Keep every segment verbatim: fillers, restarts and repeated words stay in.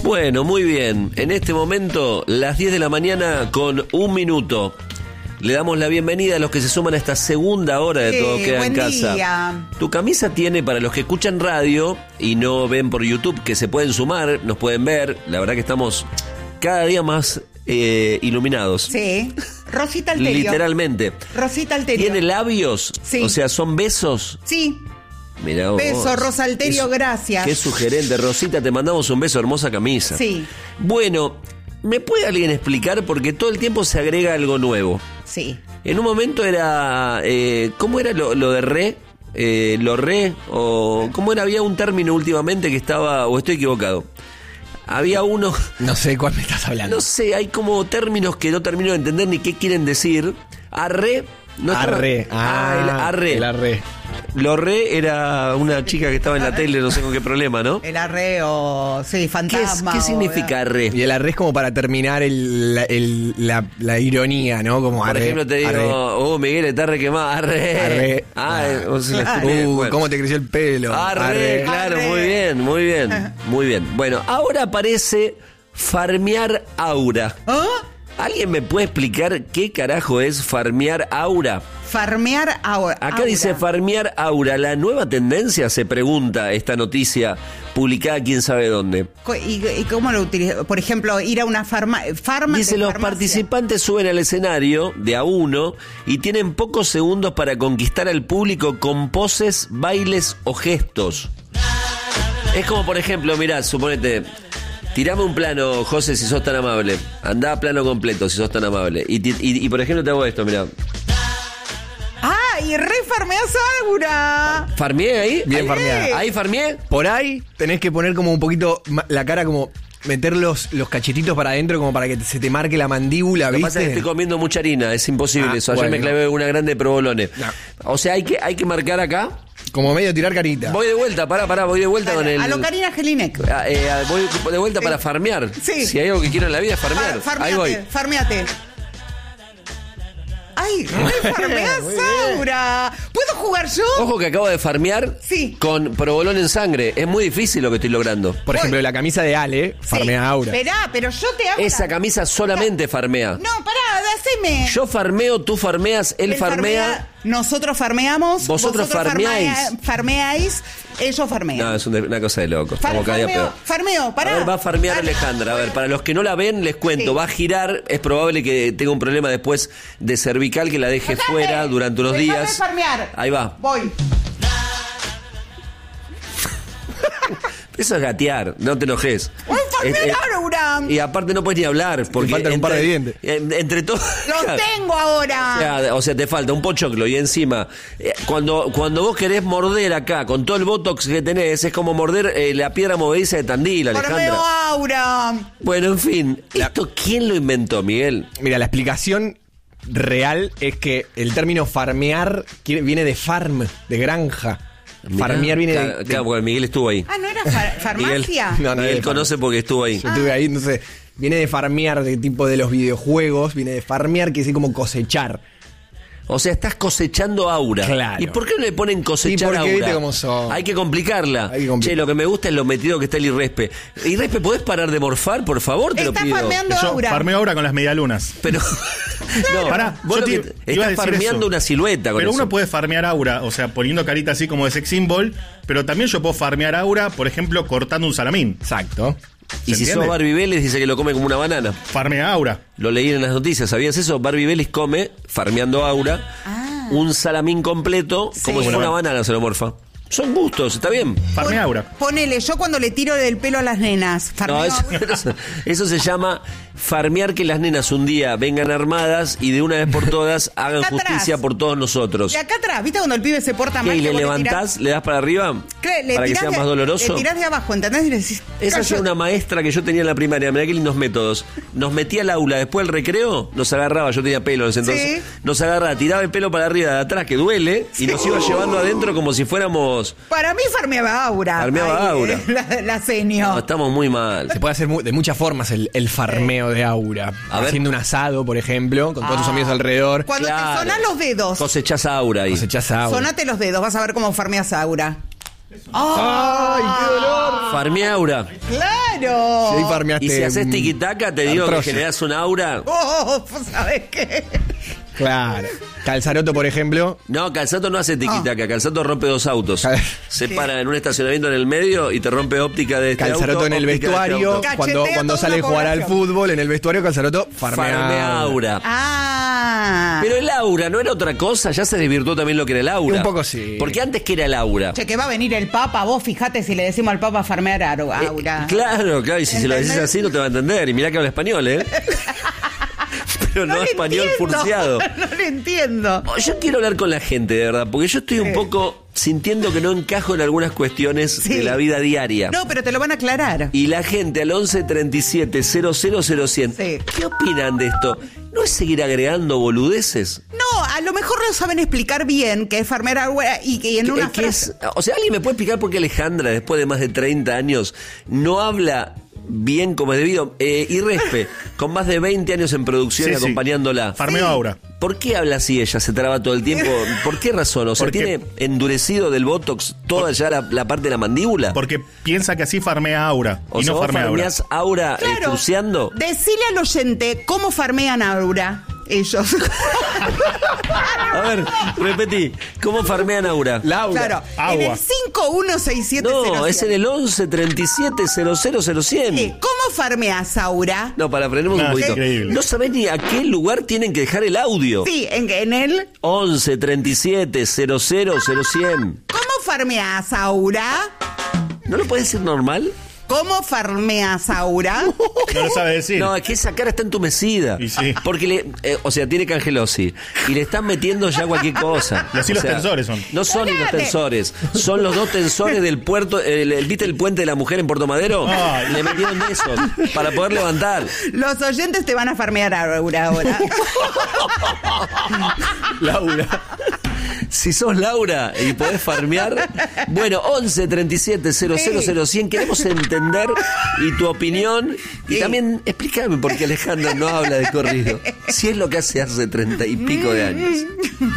Bueno, muy bien. En este momento, las diez de la mañana con un minuto. Le damos la bienvenida a los que se suman a esta segunda hora de Sí, Todo Queda en buen Casa. día. Tu camisa tiene, para los que escuchan radio y no ven por YouTube, que se pueden sumar, nos pueden ver. La verdad que estamos cada día más eh, iluminados. Sí. Rosita Alterio. Literalmente. Rosita Alterio. ¿Tiene labios? Sí. O sea, ¿son besos? Sí. Mirá vos. Beso, Rosa Alterio, Qué- gracias. Qué sugerente. Rosita, te mandamos un beso, hermosa camisa. Sí. Bueno, ¿me puede alguien explicar? Porque todo el tiempo se agrega algo nuevo. Sí. En un momento era... Eh, ¿Cómo era lo, lo de re? Eh, ¿Lo re? ¿O cómo era? Había un término últimamente que estaba... ¿O estoy equivocado? Había uno... No sé de cuál me estás hablando. No sé, hay como términos que no termino de entender ni qué quieren decir. Arre... No estaba- Arre. Ah, el arre. El arre. Lo re era una chica que estaba en la tele, no sé con qué problema, ¿no? El arreo, sí, ¿Qué, es- fantasma. qué o- significa arre? Y el arre es como para terminar el, la, el- la, la ironía, ¿no? Como Por arre, ejemplo, te digo, arre. oh, Miguel, está re quemado, arre. Arre. Ah, eh, o sea, Claro. tenés- Uh, bueno. ¿cómo te creció el pelo? Arre, claro, Arre. muy bien, muy bien, muy bien. Bueno, ahora aparece farmear aura. ¿Ah? ¿Alguien me puede explicar qué carajo es farmear aura? Farmear ahora. Acá dice farmear aura. La nueva tendencia, se pregunta esta noticia publicada quién sabe dónde. ¿Y, y cómo lo utiliza? Por ejemplo, ir a una farma, farma Dice, de los farmacia. participantes suben al escenario de a uno y tienen pocos segundos para conquistar al público con poses, bailes o gestos. Es como, por ejemplo, mirá, suponete, tirame un plano, José, si sos tan amable. Andá a plano completo, si sos tan amable. Y, ti- y, y, por ejemplo, te hago esto, mirá. ¡Ah! Y re farmeas aura. ¿Farmié ahí? Bien Ahí- farmeada. ¿Ahí farmié? Por ahí tenés que poner como un poquito ma- la cara como meter los, los cachetitos para adentro como para que te- se te marque la mandíbula, Lo que pasa es que ¿viste? estoy comiendo mucha harina, es imposible Ah, eso. Ayer bueno. me clavé una grande provolone. No. O sea, hay que, hay que marcar acá. Como medio tirar carita. Voy de vuelta, pará, pará, voy de vuelta con el... A lo Karina Gelinek. Ah, eh, ah, voy de vuelta para farmear. Sí. Si hay algo que quiero en la vida es farmear. Far- Ahí voy. farmeate, farmeate. ¡Ay, re farmeas Muy bien. aura! ¿Puedo jugar yo? Ojo que acabo de farmear Sí. con provolón en sangre. Es muy difícil lo que estoy logrando. Por ejemplo, Voy. la camisa de Ale, farmea Sí. aura. Esperá, pero yo te hago. Esa una- camisa solamente farmea. No, pará, haceme. Yo farmeo, tú farmeas, él, Él farmea. Nosotros farmeamos. Vosotros farmeáis. farmea- farmeáis. Ellos farmean. No, es una, una cosa de loco. Far- Como cada día farmeo, peor. farmeo, pará. A ver, va a farmear Dale. Alejandra. A ver, para los que no la ven, les cuento. Sí. Va a girar. Es probable que tenga un problema después de cervical que la deje Dejame, fuera durante unos dejame días. farmear. Ahí va. Voy. Eso es gatear, no te enojes. Voy a farmear Eh, eh, aura. Y aparte no puedes ni hablar. Porque faltan un par de dientes. en- entre todos. Los tengo ahora. O sea, o sea, te falta un pochoclo y encima, eh, cuando, cuando vos querés morder acá, con todo el botox que tenés, es como morder eh, la piedra movediza de Tandil, Alejandra. Farmeo aura. Bueno, en fin, La- ¿esto quién lo inventó, Miguel? Mira, la explicación real es que el término farmear quiere- viene de farm, de granja. Mirá, Farmear viene claro, de... de- claro, porque Miguel estuvo ahí. Ah, ¿no era far- farmacia? No, no, Miguel de conoce porque estuvo ahí. Yo estuve ahí, entonces viene de farmear, de tipo de los videojuegos, viene de farmear, que es como cosechar. O sea, estás cosechando aura. Claro. ¿Y por qué no le ponen cosechar Y porque aura? viste cómo son. Hay que complicarla. Hay que complicar. Che, lo que me gusta es lo metido que está el Irrespe. Irrespe, ¿podés parar de morfar, por favor? Te Está lo pido. farmeando Yo aura. farmeo ahora con las medialunas. Pero. No, Pará, vos yo lo te- que- iba a estás decir farmeando eso. una silueta con Pero eso. uno puede farmear aura, o sea, poniendo carita así como de sex symbol, pero también yo puedo farmear aura, por ejemplo, cortando un salamín. Exacto. Y ¿Se si sos entiende? Barbie Vélez, dice que lo come como una banana. Farmea aura. Lo leí en las noticias, ¿sabías eso? Barbie Vélez come, farmeando aura, Ah. un salamín completo, Sí. como si fuera Bueno. una banana se lo morfa. Son gustos, está bien. Farmea Pon- aura. Ponele, yo cuando le tiro del pelo a las nenas, farmeo No, eso, aura. eso- eso se llama farmear que las nenas un día vengan armadas y de una vez por todas hagan Acá atrás. justicia por todos nosotros. Y acá atrás, ¿viste cuando el pibe se porta ¿Qué, mal? y que le vos levantás, le das para arriba? Claro, le para que tirás sea de- más doloroso. Le tirás de abajo, ¿entendés? Y le decís, Esa "Callo". es una maestra que yo tenía en la primaria. Mirá qué lindos métodos. Nos metía al aula, después del recreo, nos agarraba, yo tenía pelo en ese entonces, Sí. nos agarraba, tiraba el pelo para arriba de atrás, que duele, y nos iba llevando adentro como si fuéramos... Para mí farmeaba aura. Farmeaba Ay, aura. eh, La, la senio. No, estamos muy mal. Se puede hacer mu- de muchas formas el, el farmeo de aura. A ver. Haciendo un asado, por ejemplo, con todos tus Ah. amigos alrededor. Cuando Claro. te sonás los dedos, Cosechás aura ahí. Cosechás aura. sonate los dedos, vas a ver cómo farmeas aura. ¡Ay, qué dolor! Farmea aura. Claro. Claro. Si ahí farmeaste. Y si haces mm, tiquitaca, te digo artrosis. que generás un aura. Oh, ¿sabes qué? Claro. Calzaroto, por ejemplo. No, Calzato no hace tiquitaca, Calzato rompe dos autos. Cal- Se ¿Qué? para en un estacionamiento en el medio y te rompe óptica de este Calzaroto auto, en el óptica de este vestuario. auto. Cachetea Cuando, cuando toda sale a una jugar al población. fútbol, en el vestuario, Calzaroto farmea. Farmea aura. Ah. Pero el aura no era otra cosa, ya se desvirtuó también lo que era el aura. Un poco sí. Porque antes que era el aura. Che, que va a venir el Papa, vos fijate si le decimos al Papa farmear aura. Eh, claro, claro, y si se lo decís ¿Entendés? así no te va a entender. Y mirá que habla español, ¿eh? Pero no, le español entiendo, furciado. No lo entiendo. Oh, Yo quiero hablar con la gente, de verdad, porque yo estoy un poco sintiendo que no encajo en algunas cuestiones Sí. de la vida diaria. No, pero te lo van a aclarar. Y la gente al once treinta y siete cero cero cero cien. Sí. ¿Qué opinan de esto? ¿No es seguir agregando boludeces? No, a lo mejor lo saben explicar bien, que es farmear aura y que en ¿Qué- una qué frase... es? O sea, ¿alguien me puede explicar por qué Alejandra, después de más de treinta años, no habla bien como es debido? Eh, y Respe, con más de veinte años en producción Sí, y sí. acompañándola. Farmeo aura. ¿Por qué habla así ella? ¿Se traba todo el tiempo? ¿Por qué razón? O sea, Porque- ¿tiene endurecido del botox toda ya la, la parte de la mandíbula? Porque piensa que así farmea aura. O y sea, no ¿vos farmea aura. farmeás aura eh, Claro, furciando? decile al oyente cómo farmean aura ellos. A ver, repetí. ¿Cómo farmean aura? Laura. Claro, Agua. en el cinco uno seis siete cero cero. No, es en el once treinta y siete cero cero cero cien. Sí, ¿cómo farmeas aura? No, para frenemos No, un es poquito. increíble. No sabés ni a qué lugar tienen que dejar el audio. Sí, en, en el... once treinta y siete cero cero cero cien. ¿Cómo farmeas aura? ¿No lo puedes decir normal? ¿Cómo farmeas aura? No lo sabe decir. No, es que esa cara está entumecida. Y sí. Porque le, eh, o sea, tiene cangelosi. Y le están metiendo ya cualquier cosa. Y así O los sea, tensores son. No son ni los Dale. tensores. Son los dos tensores del puerto. El, el- ¿Viste el puente de la mujer en Puerto Madero? Ay. Le metieron de esos para poder levantar. Los oyentes te van a farmear aura ahora. Laura. Si sos Laura y podés farmear, bueno, once treinta y siete cero cero cero cien, queremos entender y tu opinión. Y Sí. también explícame por qué Alejandra no habla de corrido. Si es lo que hace hace treinta y pico de años.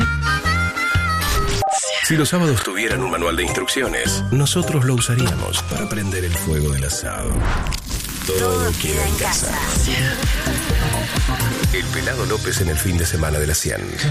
Si los sábados tuvieran un manual de instrucciones, nosotros lo usaríamos para prender el fuego del asado. Todo queda en casa. El Pelado López en el fin de semana de la cien.